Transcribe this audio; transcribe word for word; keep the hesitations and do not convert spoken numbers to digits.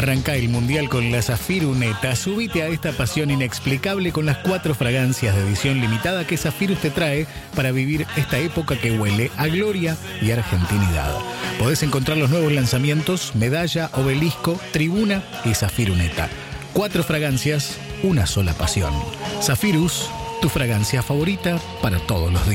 Arranca el Mundial con la Zafirus Neta. Subite a esta pasión inexplicable con las cuatro fragancias de edición limitada que Zafirus te trae para vivir esta época que huele a gloria y argentinidad. Podés encontrar los nuevos lanzamientos Medalla, Obelisco, Tribuna y Zafirus Neta. Cuatro fragancias, una sola pasión. Zafirus, tu fragancia favorita para todos los días.